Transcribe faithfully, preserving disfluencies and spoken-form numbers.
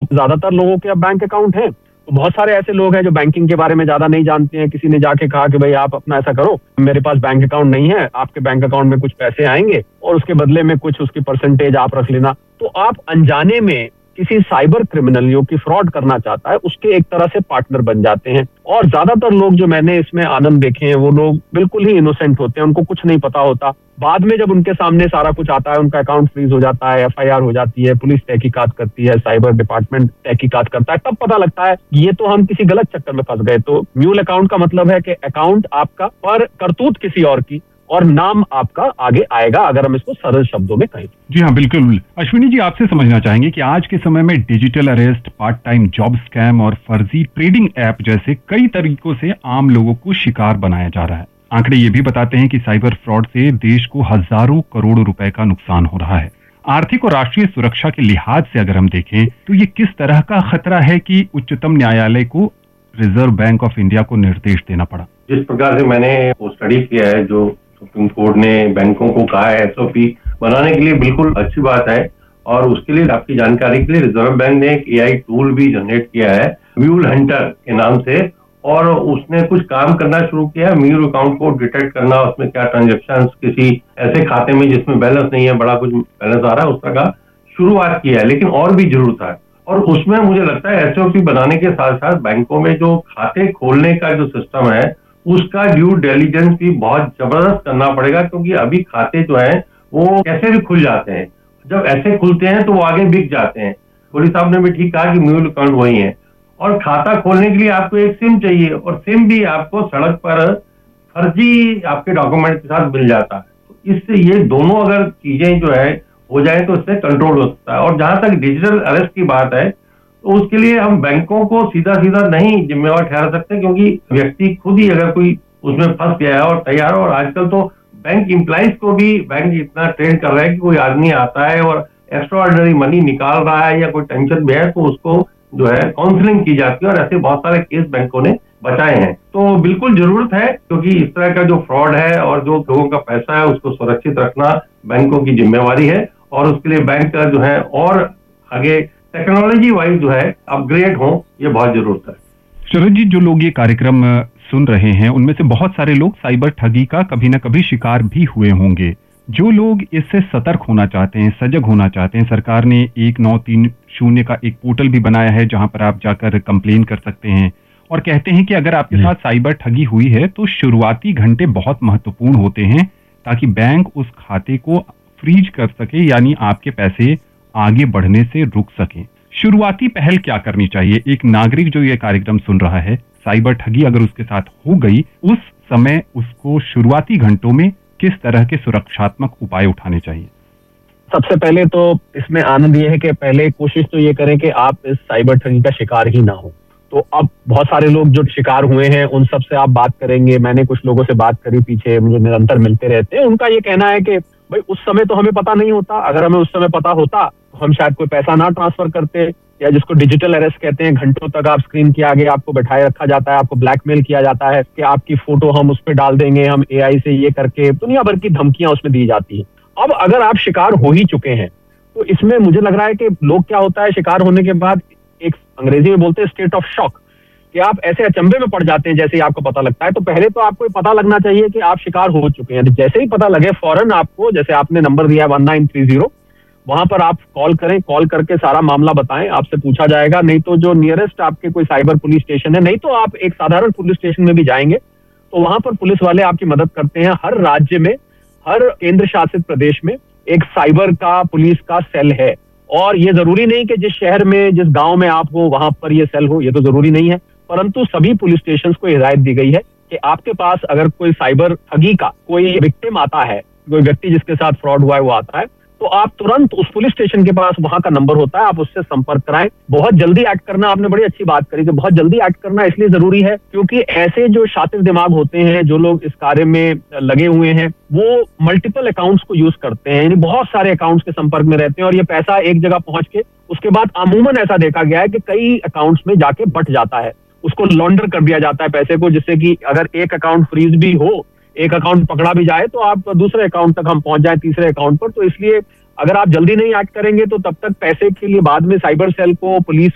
ज्यादातर लोगों के अब बैंक अकाउंट हैं। तो बहुत सारे ऐसे लोग हैं जो बैंकिंग के बारे में ज्यादा नहीं जानते हैं। किसी ने जाके कहा कि भाई आप अपना ऐसा करो, मेरे पास बैंक अकाउंट नहीं है, आपके बैंक अकाउंट में कुछ पैसे आएंगे और उसके बदले में कुछ उसकी परसेंटेज आप रख लेना। तो आप अनजाने में किसी साइबर क्रिमिनल जो कि फ्रॉड करना चाहता है उसके एक तरह से पार्टनर बन जाते हैं। और ज्यादातर लोग जो मैंने इसमें आनंद देखे हैं वो लोग बिल्कुल ही इनोसेंट होते हैं, उनको कुछ नहीं पता होता। बाद में जब उनके सामने सारा कुछ आता है, उनका अकाउंट फ्रीज हो जाता है, एफ आई आर हो जाती है, पुलिस तहकीकात करती है, साइबर डिपार्टमेंट तहकीकात करता है, तब पता लगता है ये तो हम किसी गलत चक्कर में फंस गए। तो म्यूल अकाउंट का मतलब है कि अकाउंट आपका पर करतूत किसी और की और नाम आपका आगे आएगा, अगर हम इसको सरल शब्दों में कहें। जी हाँ, बिल्कुल। अश्विनी जी, आपसे समझना चाहेंगे कि आज के समय में digital arrest, part time job scam और फर्जी ट्रेडिंग ऐप जैसे कई तरीकों से आम लोगों को शिकार बनाया जा रहा है। आंकड़े ये भी बताते हैं कि साइबर फ्रॉड से देश को हजारों करोड़ रुपए का नुकसान हो रहा है। आर्थिक और राष्ट्रीय सुरक्षा के लिहाज से अगर हम देखें तो ये किस तरह का खतरा है कि उच्चतम न्यायालय को रिजर्व बैंक ऑफ इंडिया को निर्देश देना पड़ा? जिस प्रकार से मैंने वो स्टडी किया है, जो सुप्रीम कोर्ट ने बैंकों को कहा है एस ओ पी बनाने के लिए, बिल्कुल अच्छी बात है। और उसके लिए आपकी जानकारी के लिए रिजर्व बैंक ने एक ए आई टूल भी जनरेट किया है म्यूल हंटर के नाम से, और उसने कुछ काम करना शुरू किया है म्यूल अकाउंट को डिटेक्ट करना, उसमें क्या ट्रांजेक्शन किसी ऐसे खाते में जिसमें बैलेंस नहीं है, बड़ा कुछ बैलेंस आ रहा है, उस तरह का शुरुआत किया है। लेकिन और भी जरूरत है, और उसमें मुझे लगता है एस ओ पी बनाने के साथ साथ बैंकों में जो खाते खोलने का जो सिस्टम है उसका ड्यू डिलिजेंस भी बहुत जबरदस्त करना पड़ेगा, क्योंकि अभी खाते जो है वो कैसे भी खुल जाते हैं। जब ऐसे खुलते हैं तो वो आगे बिक जाते हैं। गोली साहब ने भी ठीक कहा कि म्यूल अकाउंट वही है, और खाता खोलने के लिए आपको एक सिम चाहिए, और सिम भी आपको सड़क पर फर्जी आपके डॉक्यूमेंट के साथ मिल जाता है। तो इससे ये दोनों अगर चीजें जो है हो जाए तो इससे कंट्रोल हो सकता है। और जहां तक डिजिटल अरेस्ट की बात है तो उसके लिए हम बैंकों को सीधा सीधा नहीं जिम्मेवार ठहरा सकते, क्योंकि व्यक्ति खुद ही अगर कोई उसमें फंस गया है और तैयार हो, और आजकल तो बैंक इम्प्लाइज को भी बैंक इतना ट्रेन कर रहा है कि कोई आदमी आता है और एक्स्ट्रा ऑर्डिनरी मनी निकाल रहा है या कोई टेंशन में है तो उसको जो है काउंसलिंग की जाती है, और ऐसे बहुत सारे केस बैंकों ने बचाए हैं। तो बिल्कुल जरूरत है, क्योंकि इस तरह का जो फ्रॉड है और जो लोगों का पैसा है उसको सुरक्षित रखना बैंकों की जिम्मेवारी है, और उसके लिए बैंक का जो है और आगे टेक्नोलॉजी वाइज जो है अपग्रेड हो, ये बहुत जरूरत है। शरद जी, जो लोग ये कार्यक्रम सुन रहे हैं उनमें से बहुत सारे लोग साइबर ठगी का कभी न कभी शिकार भी हुए होंगे। जो लोग इससे सतर्क होना चाहते हैं, सजग होना चाहते हैं, सरकार ने एक नौ तीन शून्य का एक पोर्टल भी बनाया है जहां पर आप जाकर कंप्लेन कर सकते हैं, और कहते हैं कि अगर आपके साथ साइबर ठगी हुई है तो शुरुआती घंटे बहुत महत्वपूर्ण होते हैं ताकि बैंक उस खाते को फ्रीज कर सके, यानी आपके पैसे आगे बढ़ने से रुक सके। शुरुआती पहल क्या करनी चाहिए? एक नागरिक जो ये कार्यक्रम सुन रहा है, साइबर ठगी अगर उसके साथ हो गई, उस समय उसको शुरुआती घंटों में किस तरह के सुरक्षात्मक उपाय उठाने चाहिए? सबसे पहले तो इसमें आनंद ये है कि पहले कोशिश तो ये करें कि आप इस साइबर ठगी का शिकार ही ना हो। तो अब बहुत सारे लोग जो शिकार हुए हैं उन सब से आप बात करेंगे। मैंने कुछ लोगों से बात करी पीछे, मुझे निरंतर मिलते रहते हैं। उनका ये कहना है कि भाई उस समय तो हमें पता नहीं होता, अगर हमें उस समय पता होता तो हम शायद कोई पैसा ना ट्रांसफर करते, या जिसको डिजिटल अरेस्ट कहते हैं, घंटों तक आप स्क्रीन के आगे आपको बैठाए रखा जाता है, आपको ब्लैकमेल किया जाता है कि आपकी फोटो हम उस पर डाल देंगे, हम ए आई से ये करके, दुनिया भर की धमकियां उसमें दी जाती है। अब अगर आप शिकार हो ही चुके हैं तो इसमें मुझे लग रहा है कि लोग क्या होता है, शिकार होने के बाद एक अंग्रेजी में बोलते हैं स्टेट ऑफ शॉक, कि आप ऐसे अचंभे में पड़ जाते हैं जैसे ही आपको पता लगता है। तो पहले तो आपको पता लगना चाहिए कि आप शिकार हो चुके हैं। जैसे ही पता लगे फौरन आपको, जैसे आपने नंबर दिया वन नाइन थ्री जीरो, वहां पर आप कॉल करें, कॉल करके सारा मामला बताएं, आपसे पूछा जाएगा। नहीं तो जो नियरेस्ट आपके कोई साइबर पुलिस स्टेशन है, नहीं तो आप एक साधारण पुलिस स्टेशन में भी जाएंगे तो वहां पर पुलिस वाले आपकी मदद करते हैं। हर राज्य में, हर केंद्र शासित प्रदेश में एक साइबर का पुलिस का सेल है, और ये जरूरी नहीं कि जिस शहर में, जिस गांव में आप हो वहां पर ये सेल हो, ये तो जरूरी नहीं है। परंतु सभी पुलिस स्टेशन को हिदायत दी गई है कि आपके पास अगर कोई साइबर ठगी का कोई विक्टिम आता है, कोई व्यक्ति जिसके साथ फ्रॉड हुआ है वो आता है, तो आप तुरंत उस पुलिस स्टेशन के पास वहां का नंबर होता है, आप उससे संपर्क कराएं। बहुत जल्दी एक्ट करना, आपने बड़ी अच्छी बात करी कि बहुत जल्दी एक्ट करना इसलिए जरूरी है क्योंकि ऐसे जो शातिर दिमाग होते हैं, जो लोग इस कार्य में लगे हुए हैं, वो मल्टीपल अकाउंट्स को यूज करते हैं, यानी बहुत सारे अकाउंट्स के संपर्क में रहते हैं, और ये पैसा एक जगह पहुंच के उसके बाद अमूमन ऐसा देखा गया है कि कई अकाउंट्स में जाके बट जाता है, उसको लॉन्डर कर दिया जाता है पैसे को, जिससे कि अगर एक अकाउंट फ्रीज भी हो, एक अकाउंट पकड़ा भी जाए तो आप दूसरे अकाउंट तक हम पहुंच जाए, तीसरे अकाउंट पर। तो इसलिए अगर आप जल्दी नहीं एक्ट करेंगे तो तब तक पैसे के लिए बाद में साइबर सेल को, पुलिस